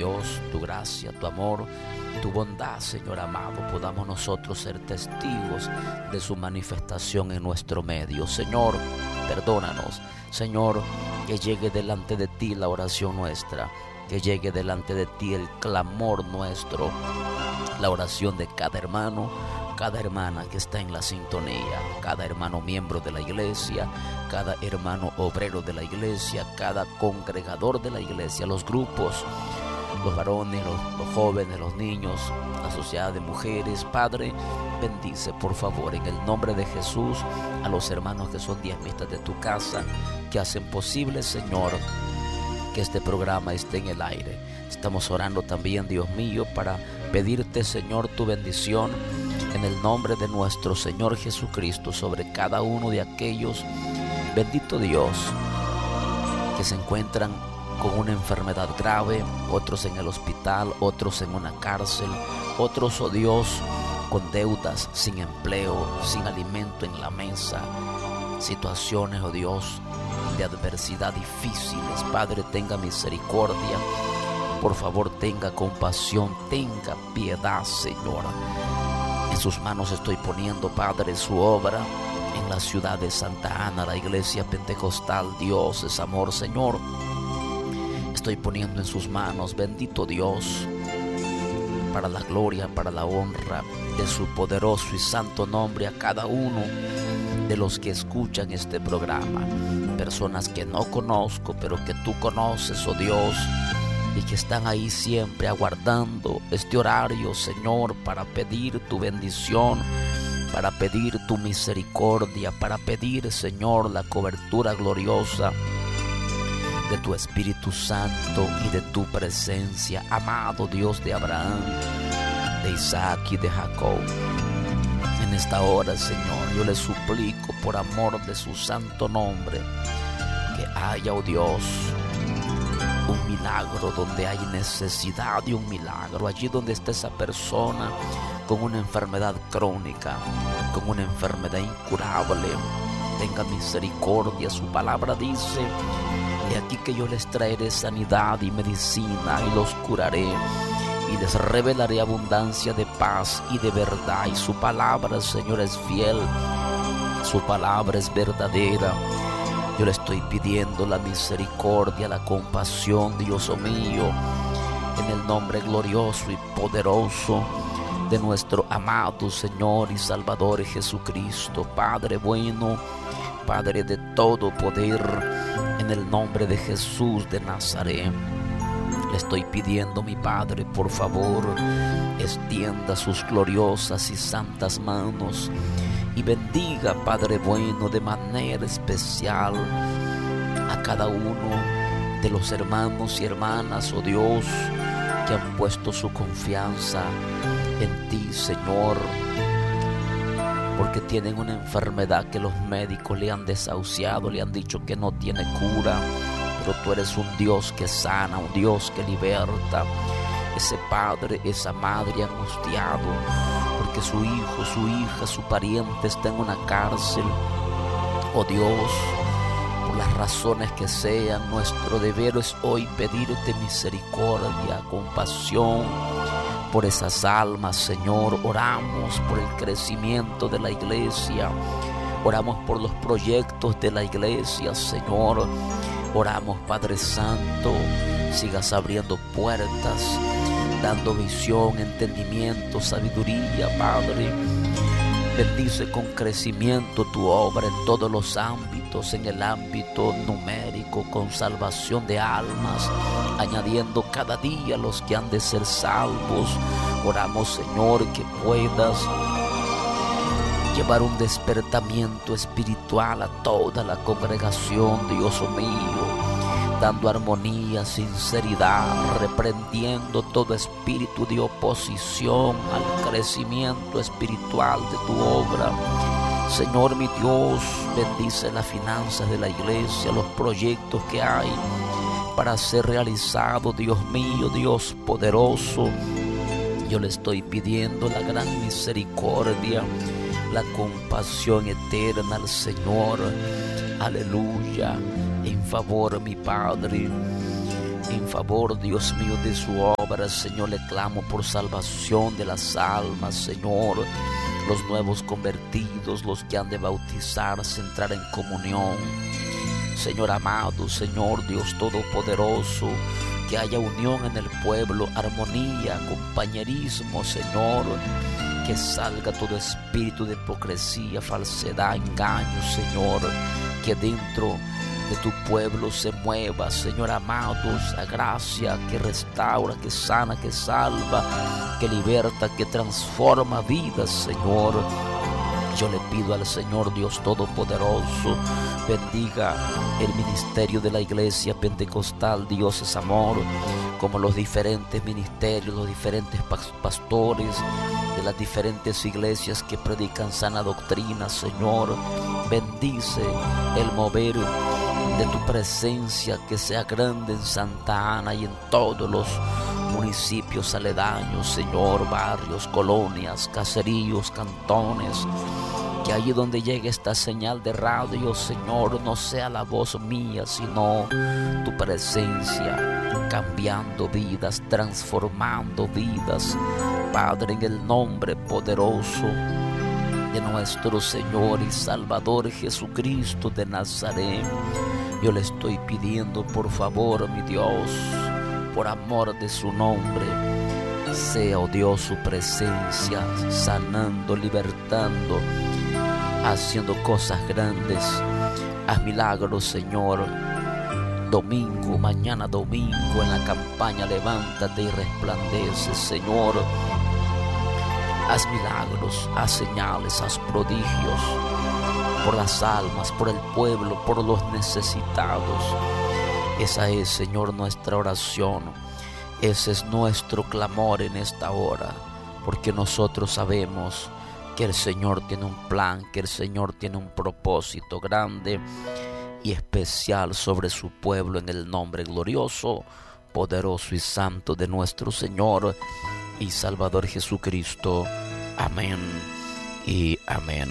Dios, tu gracia, tu amor, tu bondad, Señor amado, podamos nosotros ser testigos de su manifestación en nuestro medio. Señor, perdónanos. Señor, que llegue delante de ti la oración nuestra, que llegue delante de ti el clamor nuestro, la oración de cada hermano, cada hermana que está en la sintonía, cada hermano miembro de la iglesia, cada hermano obrero de la iglesia, cada congregador de la iglesia, los grupos, los varones, los jóvenes, los niños, la sociedad de mujeres. Padre, bendice por favor en el nombre de Jesús a los hermanos que son diezmistas de tu casa, que hacen posible, Señor, que este programa esté en el aire. Estamos orando también, Dios mío, para pedirte, Señor, tu bendición en el nombre de nuestro Señor Jesucristo sobre cada uno de aquellos, bendito Dios, que se encuentran con una enfermedad grave, otros en el hospital, otros en una cárcel, otros, oh Dios, con deudas, sin empleo, sin alimento en la mesa, situaciones, oh Dios, de adversidad difíciles. Padre, tenga misericordia, por favor, tenga compasión, tenga piedad, Señor. En sus manos estoy poniendo, Padre, su obra en la ciudad de Santa Ana, la iglesia pentecostal. Dios es amor, Señor. Estoy poniendo en sus manos, bendito Dios, para la gloria, para la honra de su poderoso y santo nombre, a cada uno de los que escuchan este programa, personas que no conozco, pero que tú conoces, oh Dios, y que están ahí siempre aguardando este horario, Señor, para pedir tu bendición, para pedir tu misericordia, para pedir, Señor, la cobertura gloriosa de tu Espíritu Santo y de tu presencia, amado Dios de Abraham, de Isaac y de Jacob. En esta hora, Señor, yo le suplico por amor de su santo nombre que haya, oh Dios, un milagro donde hay necesidad de un milagro, allí donde está esa persona con una enfermedad crónica, con una enfermedad incurable. Tenga misericordia, su palabra dice: he aquí que yo les traeré sanidad y medicina y los curaré y les revelaré abundancia de paz y de verdad. Y su palabra, Señor, es fiel, su palabra es verdadera. Yo le estoy pidiendo la misericordia, la compasión, Dios mío, en el nombre glorioso y poderoso de nuestro amado Señor y Salvador Jesucristo. Padre bueno, Padre de todo poder, en el nombre de Jesús de Nazaret, le estoy pidiendo, mi Padre, por favor, extienda sus gloriosas y santas manos y bendiga, Padre bueno, de manera especial a cada uno de los hermanos y hermanas, oh Dios, que han puesto su confianza en ti, Señor, porque tienen una enfermedad que los médicos le han desahuciado, le han dicho que no tiene cura, pero tú eres un Dios que sana, un Dios que liberta. Ese padre, esa madre angustiado porque su hijo, su hija, su pariente está en una cárcel, oh Dios, por las razones que sean, nuestro deber es hoy pedirte misericordia, compasión por esas almas, Señor. Oramos por el crecimiento de la iglesia, oramos por los proyectos de la iglesia, Señor. Oramos, Padre Santo, sigas abriendo puertas, dando visión, entendimiento, sabiduría, Padre. Bendice con crecimiento tu obra en todos los ámbitos, en el ámbito numérico, con salvación de almas, añadiendo cada día los que han de ser salvos. Oramos, Señor, que puedas llevar un despertamiento espiritual a toda la congregación, Dios mío, dando armonía, sinceridad, reprendiendo todo espíritu de oposición al crecimiento espiritual de tu obra. Señor mi Dios, bendice las finanzas de la iglesia, los proyectos que hay para ser realizados, Dios mío, Dios poderoso. Yo le estoy pidiendo la gran misericordia, la compasión eterna al Señor, aleluya, en favor, mi Padre, en favor, Dios mío, de su obra. Señor, le clamo por salvación de las almas, Señor, los nuevos convertidos, los que han de bautizarse, entrar en comunión. Señor amado, Señor Dios Todopoderoso, que haya unión en el pueblo, armonía, compañerismo, Señor, que salga todo espíritu de hipocresía, falsedad, engaño, Señor, que dentro de tu pueblo se mueva, Señor amado, esa gracia que restaura, que sana, que salva, que liberta, que transforma vidas, Señor. Yo le pido al Señor Dios Todopoderoso, bendiga el ministerio de la Iglesia Pentecostal Dios es Amor, como los diferentes ministerios, los diferentes pastores de las diferentes iglesias que predican sana doctrina, Señor. Bendice el mover de tu presencia, que sea grande en Santa Ana y en todos los municipios aledaños, Señor, barrios, colonias, caseríos, cantones. Que allí donde llegue esta señal de radio, Señor, no sea la voz mía, sino tu presencia, cambiando vidas, transformando vidas. Padre, en el nombre poderoso de nuestro Señor y Salvador Jesucristo de Nazaret, yo le estoy pidiendo, por favor, mi Dios, por amor de su nombre, sea, oh Dios, su presencia sanando, libertando, haciendo cosas grandes. Haz milagros, Señor. Domingo, mañana domingo, en la campaña Levántate y Resplandece, Señor. Haz milagros, haz señales, haz prodigios por las almas, por el pueblo, por los necesitados. Esa es, Señor, nuestra oración. Ese es nuestro clamor en esta hora, porque nosotros sabemos que el Señor tiene un plan, que el Señor tiene un propósito grande y especial sobre su pueblo, en el nombre glorioso, poderoso y santo de nuestro Señor y Salvador Jesucristo. Amén y amén.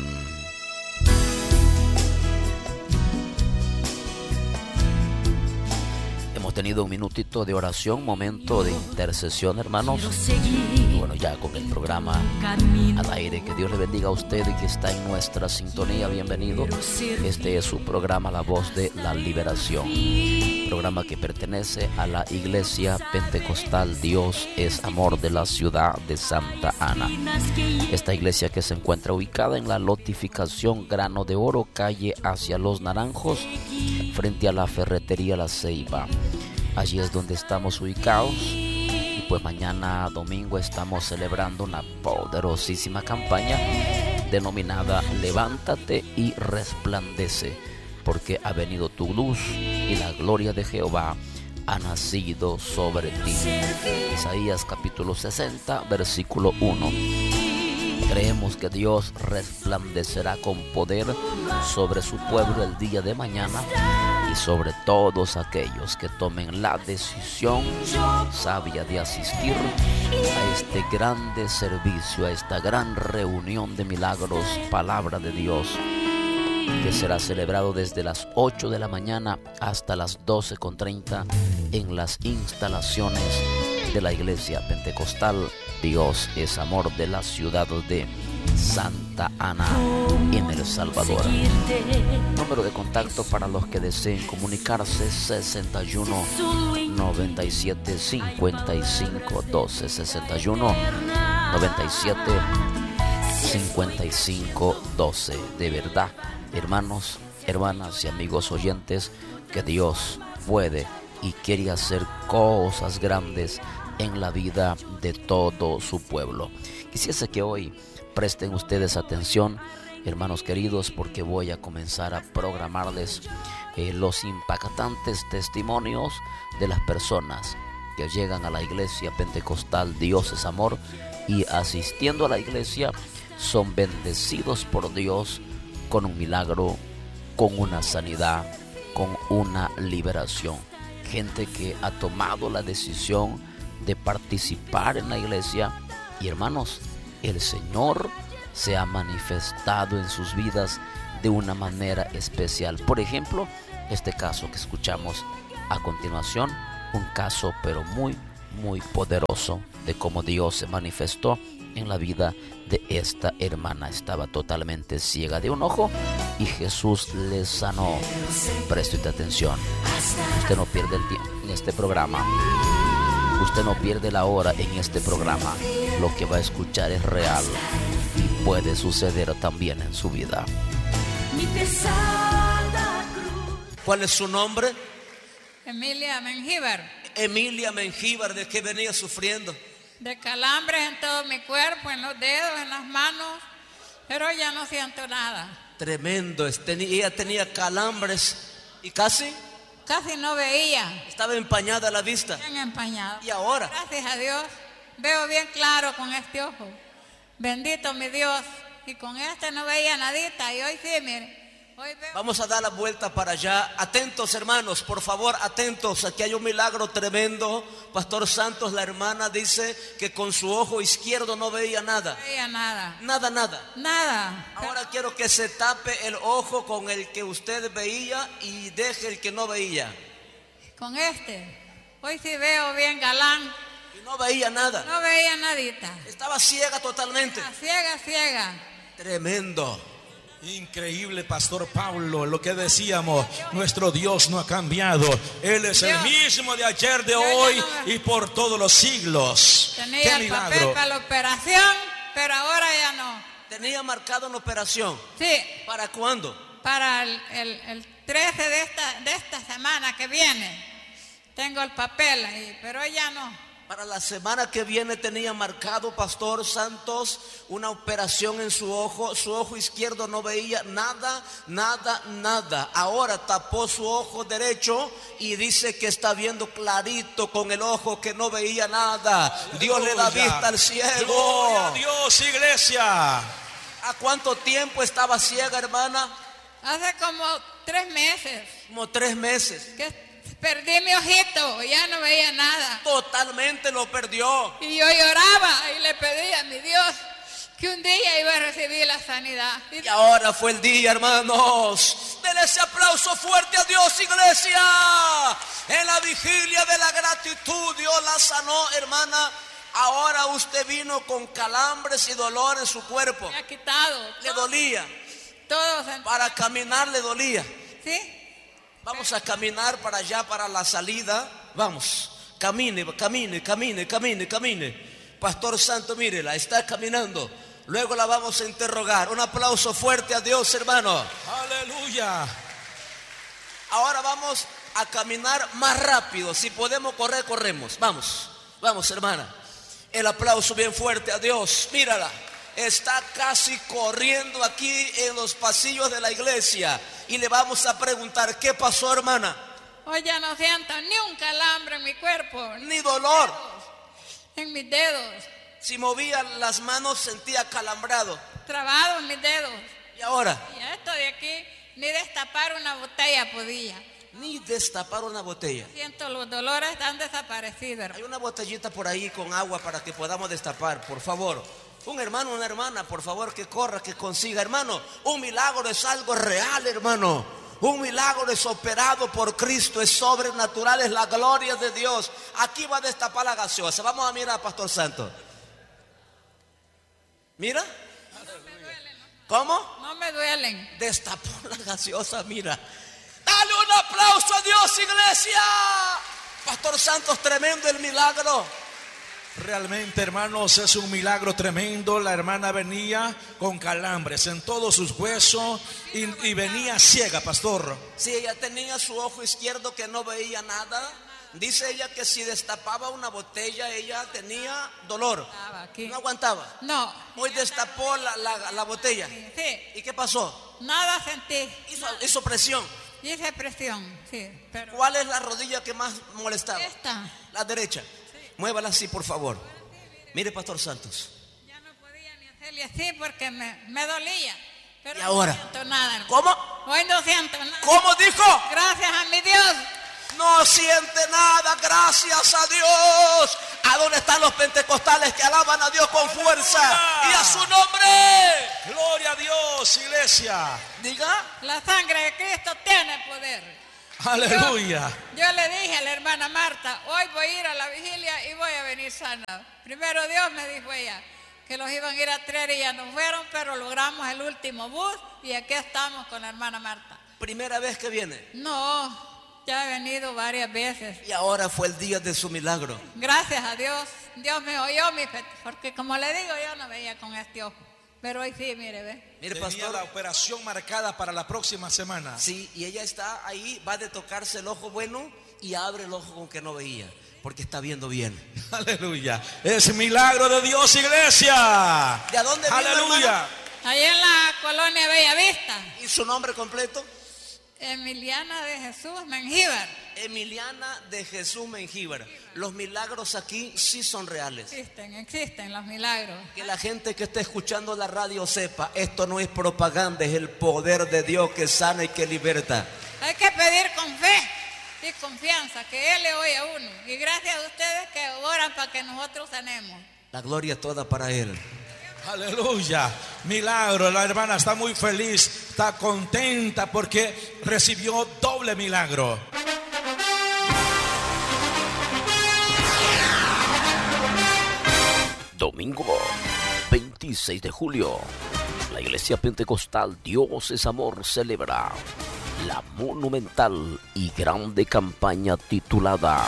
Hemos tenido un minutito de oración, momento de intercesión, hermanos. Y bueno, ya con el programa al aire. Que Dios le bendiga a usted y que está en nuestra sintonía. Bienvenido. Este es su programa La Voz de la Liberación, programa que pertenece a la Iglesia Pentecostal Dios es Amor de la ciudad de Santa Ana. Esta iglesia, que se encuentra ubicada en la lotificación Grano de Oro, calle Hacia los Naranjos, frente a la ferretería La Ceiba. Allí es donde estamos ubicados. Y pues mañana domingo estamos celebrando una poderosísima campaña denominada Levántate y Resplandece, porque ha venido tu luz y la gloria de Jehová ha nacido sobre ti. Isaías capítulo 60, versículo 1. Creemos que Dios resplandecerá con poder sobre su pueblo el día de mañana y sobre todos aquellos que tomen la decisión sabia de asistir a este grande servicio, a esta gran reunión de milagros, palabra de Dios, que será celebrado desde las 8 de la mañana hasta las 12:30 en las instalaciones de la Iglesia Pentecostal Dios es Amor de la ciudad de Santa Ana, en El Salvador. Número de contacto para los que deseen comunicarse: 61 97 55 12, 61 97 55 12. De verdad, hermanos, hermanas y amigos oyentes, que Dios puede y quiere hacer cosas grandes en la vida de todo su pueblo. Quisiese que hoy presten ustedes atención, hermanos queridos, porque voy a comenzar a programarles los impactantes testimonios de las personas que llegan a la Iglesia Pentecostal Dios es Amor y, asistiendo a la iglesia, son bendecidos por Dios con un milagro, con una sanidad, con una liberación. Gente que ha tomado la decisión de participar en la iglesia y, hermanos, el Señor se ha manifestado en sus vidas de una manera especial. Por ejemplo, este caso que escuchamos a continuación, un caso pero muy poderoso de cómo Dios se manifestó en la vida de esta hermana. Estaba totalmente ciega de un ojo y Jesús le sanó. Preste atención. Usted no pierde el tiempo en este programa. Usted no pierde la hora en este programa. Lo que va a escuchar es real y puede suceder también en su vida. ¿Cuál es su nombre? Emilia Mengíbar. Emilia Mengíbar. ¿De qué venía sufriendo? De calambres en todo mi cuerpo, en los dedos, en las manos, pero ya no siento nada. Tremendo. Ella tenía calambres y casi no veía. Estaba empañada la vista. Bien empañada. ¿Y ahora? Gracias a Dios, veo bien claro con este ojo. Bendito mi Dios. Y con este no veía nadita y hoy sí, mire. Hoy veo. Vamos a dar la vuelta para allá. Atentos, hermanos, por favor, atentos. Aquí hay un milagro tremendo. Pastor Santos, la hermana dice que con su ojo izquierdo no veía nada. No veía nada. Nada. Ahora quiero que se tape el ojo con el que usted veía y deje el que no veía. Con este, hoy sí veo bien galán. Y no veía nada. No veía nadita. Estaba ciega totalmente. Ciega. Tremendo. Increíble, Pastor Pablo, lo que decíamos, nuestro Dios no ha cambiado. Él es el mismo de ayer, de hoy y por todos los siglos. Tenía ¡Qué el milagro! papel para la operación, pero ahora ya no. Tenía marcado una operación. Sí. ¿Para cuándo? Para el 13 de esta semana que viene. Tengo el papel ahí, pero ya no. Para la semana que viene tenía marcado, Pastor Santos, una operación en su ojo izquierdo no veía nada. Ahora tapó su ojo derecho y dice que está viendo clarito con el ojo que no veía nada. ¡Aleluya! Dios le da vista al ciego. ¡Gloria a Dios, iglesia! ¿A cuánto tiempo estaba ciega, hermana? Hace como 3 meses. Como 3 meses. Que perdí mi ojito, ya no veía nada. Totalmente lo perdió. Y yo lloraba y le pedí a mi Dios que un día iba a recibir la sanidad. Y ahora fue el día, hermanos. Denle ese aplauso fuerte a Dios, iglesia. En la vigilia de la gratitud, Dios la sanó, hermana. Ahora usted vino con calambres y dolor en su cuerpo. Me ha quitado. Le dolía. Todo. Para caminar le dolía. ¿Sí? Vamos a caminar para allá, para la salida. Vamos, camine. Pastor Santo, mírela, está caminando. Luego la vamos a interrogar. Un aplauso fuerte a Dios, hermano. ¡Aleluya! Ahora vamos a caminar más rápido. Si podemos correr, corremos. Vamos, hermana. El aplauso bien fuerte a Dios. Mírala. Está casi corriendo aquí en los pasillos de la iglesia. Y le vamos a preguntar, ¿qué pasó, hermana? Hoy ya no siento ni un calambre en mi cuerpo. Ni dolor. En mis dedos. Si movía las manos sentía calambrado. Trabado en mis dedos. ¿Y ahora? Y esto de aquí, ni destapar una botella podía. Ni destapar una botella. Siento los dolores han desaparecido. Hay una botellita por ahí con agua para que podamos destapar, por favor. Un hermano, una hermana, por favor, que corra, que consiga. Hermano, un milagro es algo real, hermano. Un milagro es operado por Cristo, es sobrenatural, es la gloria de Dios. Aquí va a destapar la gaseosa. Vamos a mirar, Pastor Santo. Mira. ¿Cómo? No me duelen. Destapó la gaseosa, mira. Dale un aplauso a Dios, iglesia. Pastor Santos, tremendo el milagro. Realmente, hermanos, es un milagro tremendo. La hermana venía con calambres en todos sus huesos y venía ciega, pastor. Sí, ella tenía su ojo izquierdo que no veía nada. Dice ella que si destapaba una botella, ella tenía dolor. No aguantaba. No. Hoy destapó la botella. Sí. ¿Y qué pasó? Nada sentí. Hizo presión. Hice presión, sí. Pero ¿cuál es la rodilla que más molestaba? esta. La derecha. Muévala así, por favor. Mire, Pastor Santos. Ya no podía ni hacerle así porque me dolía. Pero ¿y ahora? No siento nada. ¿Cómo? Hoy no siento nada. ¿Cómo dijo? Gracias a mi Dios. No siente nada, gracias a Dios. ¿A dónde están los pentecostales que alaban a Dios con fuerza? ¡Aleluya! Y a su nombre. Gloria a Dios, iglesia. Diga. La sangre de Cristo tiene poder. Aleluya. Yo le dije a la hermana Marta, hoy voy a ir a la vigilia y voy a venir sana. Primero Dios, me dijo ella, que los iban a ir a traer y ya no fueron, pero logramos el último bus y aquí estamos con la hermana Marta. ¿Primera vez que viene? No, ya he venido varias veces. Y ahora fue el día de su milagro. Gracias a Dios, Dios me oyó mi petición, porque como le digo, yo no veía con este ojo. Pero hoy sí, mire, ve. Mire, Tenía pastor, la operación marcada para la próxima semana. sí, y ella está ahí, va de tocarse el ojo bueno y abre el ojo con que no veía, porque está viendo bien. Aleluya. Es milagro de Dios, iglesia. ¿De dónde vino, Aleluya. hermana? Ahí en la colonia Bellavista, ¿Y su nombre completo? Emiliana de Jesús Mengíbar. Emiliana de Jesús Mengíbar. Los milagros aquí sí son reales. Existen los milagros. Que la gente que está escuchando la radio sepa, esto no es propaganda, es el poder de Dios que sana y que liberta. Hay que pedir con fe y confianza, que Él le oye a uno. Y gracias a ustedes que oran para que nosotros sanemos. La gloria toda para Él. Aleluya. Milagro. La hermana está muy feliz, está contenta porque recibió doble milagro. Domingo 26 de julio, la Iglesia Pentecostal Dios es Amor celebra la monumental y grande campaña titulada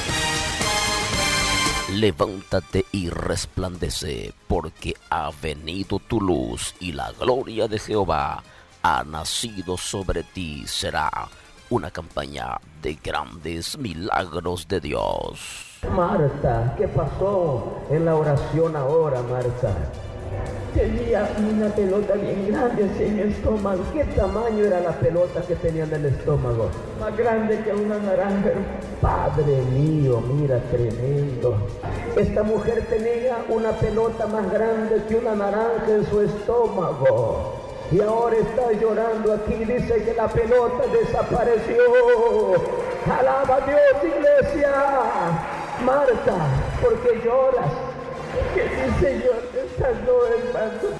Levántate y resplandece, porque ha venido tu luz y la gloria de Jehová ha nacido sobre ti. Será una campaña de grandes milagros de Dios. Marta, ¿qué pasó en la oración ahora, Marta? Tenía una pelota bien grande así en mi estómago. ¿Qué tamaño era la pelota que tenía en el estómago? Más grande que una naranja. Padre mío, mira, tremendo. Esta mujer tenía una pelota más grande que una naranja en su estómago. Y ahora está llorando aquí, dice que la pelota desapareció. Alaba a Dios, iglesia. Marta, ¿por qué lloras? Que mi Señor te sanó, hermano.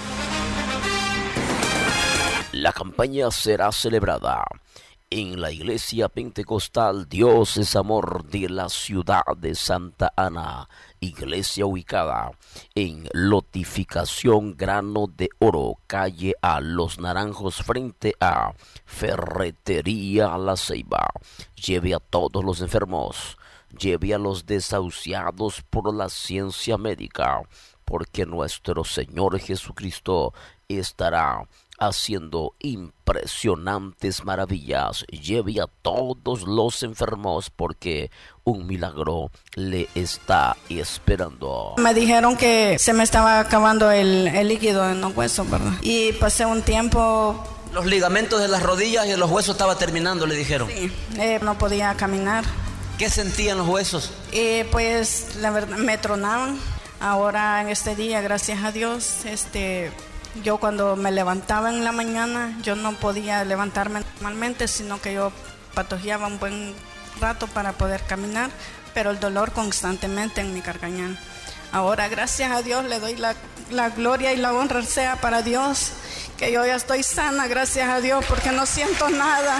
La campaña será celebrada en la Iglesia Pentecostal Dios es Amor de la ciudad de Santa Ana, iglesia ubicada en Lotificación Grano de Oro, calle A Los Naranjos, frente a Ferretería La Ceiba. Lleve a todos los enfermos, lleve a los desahuciados por la ciencia médica, porque nuestro Señor Jesucristo estará haciendo impresionantes maravillas. Lleve a todos los enfermos, porque un milagro le está esperando. Me dijeron que se me estaba acabando el líquido en los huesos, ¿verdad? Y pasé un tiempo. Los ligamentos de las rodillas y de los huesos estaba terminando, le dijeron. Sí, no podía caminar. ¿Qué sentían los huesos? Pues la verdad me tronaban. Ahora en este día, gracias a Dios, yo cuando me levantaba en la mañana, yo no podía levantarme normalmente, sino que yo patojeaba un buen rato para poder caminar, pero el dolor constantemente en mi carcañal. Ahora, gracias a Dios, le doy la gloria y la honra sea para Dios, que yo ya estoy sana, gracias a Dios, porque no siento nada.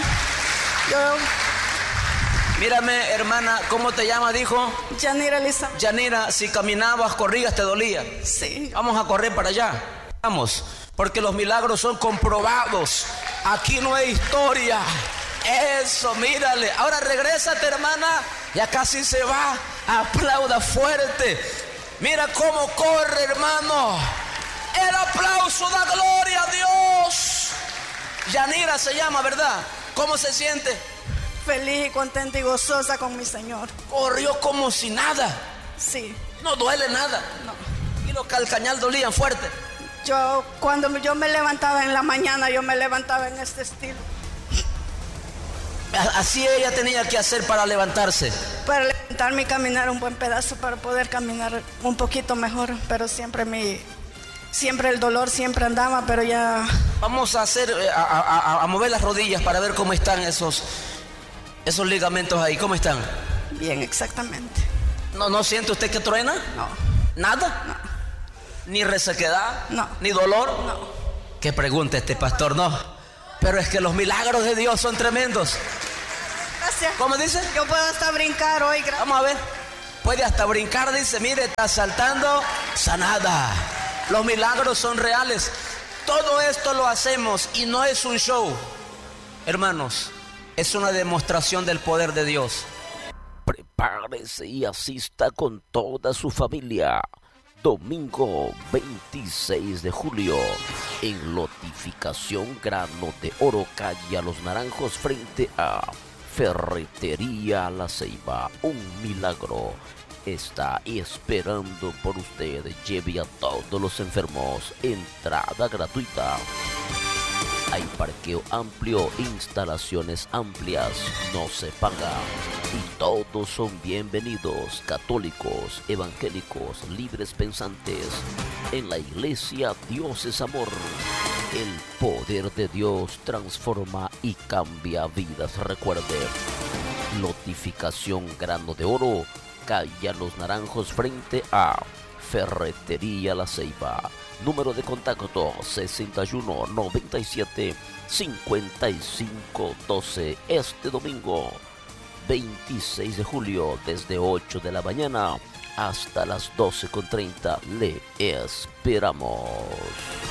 Mírame, hermana, ¿cómo te llamas? Dijo Yanira Lisa. Yanira, si caminabas, corrías, te dolía. Sí. Vamos a correr para allá. Vamos, porque los milagros son comprobados. Aquí no hay historia. Eso, mírale. Ahora regrésate, hermana. Ya casi se va. Aplauda fuerte. Mira cómo corre, hermano. El aplauso da gloria a Dios. Yanira se llama, ¿verdad? ¿Cómo se siente? Feliz y contenta y gozosa con mi Señor. Corrió como si nada. Sí. No duele nada. No. Y los calcañal dolían fuerte. Cuando yo me levantaba en la mañana, yo me levantaba en este estilo. Así ella tenía que hacer para levantarse. Para levantarme y caminar un buen pedazo, para poder caminar un poquito mejor. Pero siempre el dolor siempre andaba, pero ya... Vamos a hacer, a mover las rodillas para ver cómo están esos ligamentos ahí. ¿Cómo están? Bien, exactamente. ¿No siente usted que truena? No. ¿Nada? No. ¿Ni resequedad? No. ¿Ni dolor? No. ¿Qué pregunta este pastor? No. Pero es que los milagros de Dios son tremendos. gracias. ¿Cómo dice? Yo puedo hasta brincar hoy, gracias. Vamos a ver. Puede hasta brincar, dice. Mire, está saltando, sanada. Los milagros son reales. Todo esto lo hacemos y no es un show. Hermanos, es una demostración del poder de Dios. Prepárese y asista con toda su familia. Domingo 26 de julio, en Lotificación Grano de Oro, calle a Los Naranjos, frente a Ferretería La Ceiba. Un milagro está esperando por usted. Lleve a todos los enfermos. Entrada gratuita. Hay parqueo amplio, instalaciones amplias, no se paga y todos son bienvenidos, católicos, evangélicos, libres pensantes. En la iglesia Dios es amor. El poder de Dios transforma y cambia vidas. Recuerde, Lotificación Grano de Oro, calle a Los Naranjos, frente a Ferretería La Ceiba. Número de contacto 61 97 55 12. Este domingo 26 de julio, desde 8 de la mañana hasta las 12:30, le esperamos.